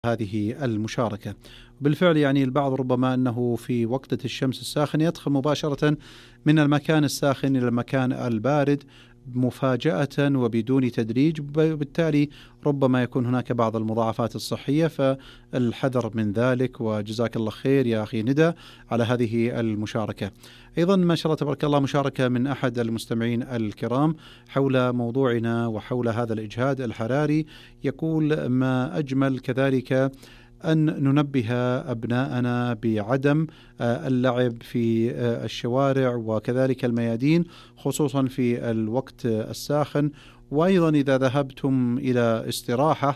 هذه المشاركة. بالفعل يعني البعض ربما أنه في وقتة الشمس الساخن يدخل مباشرة من المكان الساخن إلى المكان البارد مفاجأة وبدون تدريج، وبالتالي ربما يكون هناك بعض المضاعفات الصحية، فالحذر من ذلك. وجزاك الله خير يا أخي ندى على هذه المشاركة. أيضا ما شاء الله تبارك الله مشاركة من أحد المستمعين الكرام حول موضوعنا وحول هذا الإجهاد الحراري، يقول: ما أجمل كذلك أن ننبه أبناءنا بعدم اللعب في الشوارع وكذلك الميادين خصوصا في الوقت الساخن. وأيضا إذا ذهبتم إلى استراحة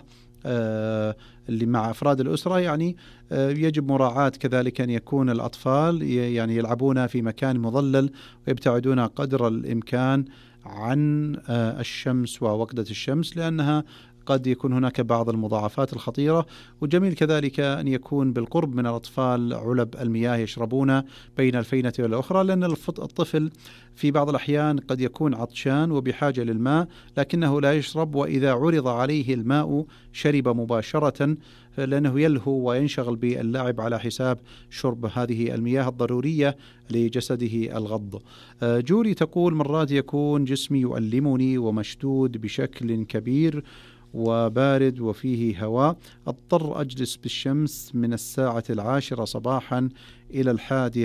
اللي مع أفراد الأسرة يعني يجب مراعاة كذلك أن يكون الأطفال يعني يلعبون في مكان مظلل ويبتعدون قدر الإمكان عن الشمس ووقدة الشمس، لأنها قد يكون هناك بعض المضاعفات الخطيرة. وجميل كذلك أن يكون بالقرب من الأطفال علب المياه يشربون بين الفينة والأخرى، لأن الطفل في بعض الأحيان قد يكون عطشان وبحاجة للماء لكنه لا يشرب، وإذا عرض عليه الماء شرب مباشرة لأنه يلهو وينشغل باللعب على حساب شرب هذه المياه الضرورية لجسده الغض. جولي تقول: مرات يكون جسمي يؤلمني ومشدود بشكل كبير وبارد وفيه هواء، أضطر أجلس بالشمس من الساعة 10 صباحا إلى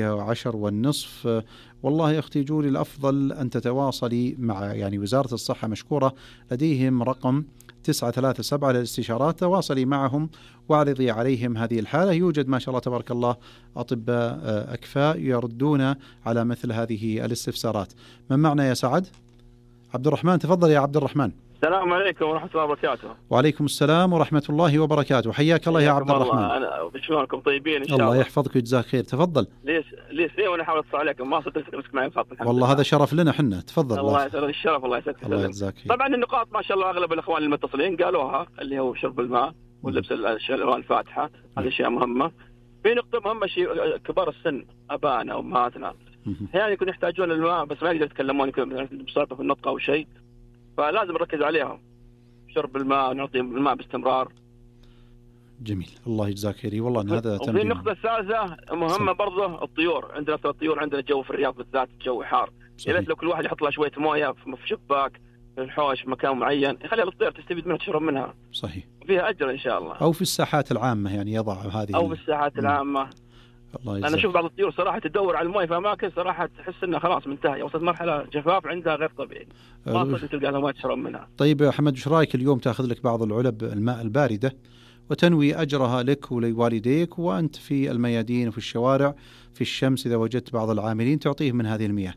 11:30. والله أختي جولي الأفضل أن تتواصلي مع يعني وزارة الصحة، مشكورة، لديهم رقم 937 للاستشارات، تواصلي معهم واعرضي عليهم هذه الحالة. يوجد ما شاء الله تبارك الله أطباء أكفاء يردون على مثل هذه الاستفسارات. من معنا يا سعد؟ عبد الرحمن، تفضل يا عبد الرحمن. السلام عليكم ورحمة الله وبركاته. وعليكم السلام ورحمة الله وبركاته. حياك الله يا عبد الرحمن. أنا شلونكم؟ طيبين إن شاء الله. الله يحفظك ويجزاك خير. تفضل. ليش وأنا أحاول أتصل عليكم ما صرت أمسك معي الخط. والله هذا شرف لنا حنا. تفضل. الله يسعدك. الشرف. الله يسعدك. الله يجزاك خير. طبعا النقاط ما شاء الله أغلب الإخوان المتصلين قالوها، اللي هو شرب الماء واللبس الألوان الفاتحة، هذه أشياء مهمة. في نقطة مهمة شيء كبار السن أبانا وأمهاتنا يعني يكون يحتاجون الماء بس ما يقدروا يتكلمون بصعوبة في النطق أو شيء، فلازم نركز عليهم شرب الماء ونعطيهم الماء باستمرار. جميل، الله يجزاك خير. والله هذا تنبيه. وفي النقطة الثالثة مهمة برضه الطيور. عندنا الطيور، عندنا الجو في الرياض بالذات الجو حار، يا ريت لو كل واحد يحط له شوية موية في شباك في الحوش في مكان معين يخليها الطير تستفيد منها تشرب منها. صحيح. وفيها أجر إن شاء الله. أو في الساحات العامة يعني يضع هذه، أو في الساحات العامة. أنا أشوف بعض الطيور صراحة تدور على المويه في أماكن صراحة تحس إنها خلاص منتهية، وصلت مرحلة جفاف عندها غير طبيعي، ما صدق تلقى لها ما تشرب منها. طيب يا حمد، وش رأيك اليوم تأخذ لك بعض العلب الماء الباردة وتنوي أجرها لك ولوالديك وأنت في الميادين وفي الشوارع في الشمس، إذا وجدت بعض العاملين تعطيهم من هذه المياه،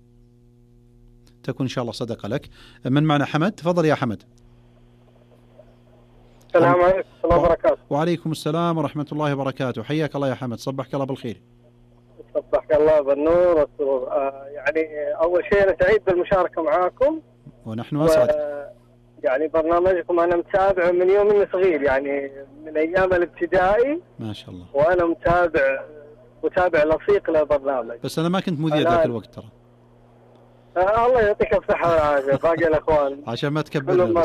تكون إن شاء الله صدقة لك. من معنا حمد؟ تفضل يا حمد. السلام عليكم ورحمة الله وبركاته. وعليكم السلام ورحمة الله وبركاته. حياك الله يا حمد، صبحك الله بالخير. صبحك الله بالنور والسرور. يعني أول شيء أنا سعيد بالمشاركة معاكم، ونحن أسعد. يعني برنامجكم أنا متابع من يوم إني صغير، يعني من أيام الابتدائي ما شاء الله، وأنا متابع لصيق للبرنامج. بس أنا ما كنت مذيع ذاك الوقت ترى. الله يعطيك الصحة والعافية. باقي الأخوان عشان ما تكبرنا.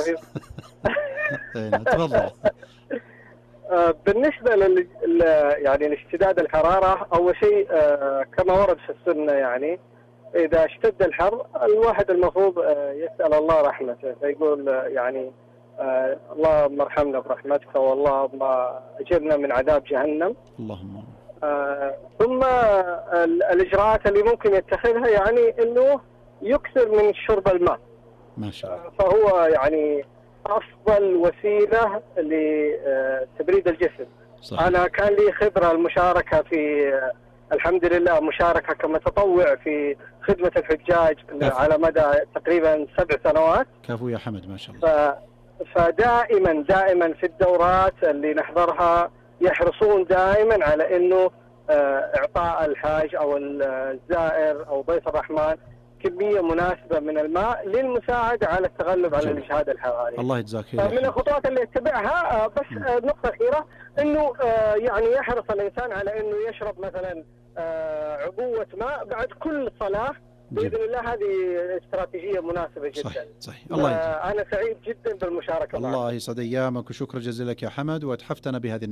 تفضل. بالنسبة يعني لاشتداد الحرارة، أول شيء كما ورد في السنة، يعني إذا اشتد الحر الواحد المفروض يسأل الله رحمته، فيقول يعني اللهم ارحمنا برحمتك واللهم أجرنا من عذاب جهنم. اللهم. ثم الإجراءات اللي ممكن يتخذها يعني إنه يكثر من شرب الماء. ما شاء الله. فهو يعني أفضل وسيلة لتبريد الجسم. صحيح. أنا كان لي خبرة المشاركة في الحمد لله مشاركة كمتطوع في خدمة الحجاج على مدى تقريبا 7 سنوات. كفو يا حمد ما شاء الله. فدائما في الدورات اللي نحضرها يحرصون دائما على إنه إعطاء الحاج أو الزائر أو ضيف الرحمن كمية مناسبة من الماء للمساعدة على التغلب على الإجهاد الحراري. الله يجزاك خير. من الخطوات اللي اتبعها بس نقطة أخيرة، إنه يعني يحرص الإنسان على إنه يشرب مثلا عبوة ماء بعد كل صلاة باذن الله هذه استراتيجيه مناسبه جدا. صحيح. الله انا سعيد جدا بالمشاركه معك. الله يسعد ايامك وشكرا جزيلا لك يا حمد، واتحفتنا بهذه